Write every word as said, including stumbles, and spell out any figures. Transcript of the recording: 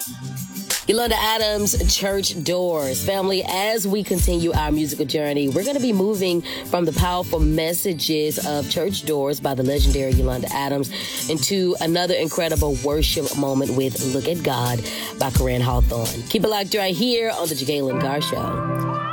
Yolanda Adams, Church Doors. Family, as we continue our musical journey, we're going to be moving from the powerful messages of Church Doors by the legendary Yolanda Adams into another incredible worship moment with Look at God by Corinne Hawthorne. Keep it locked right here on the Jacqueline Carr Show.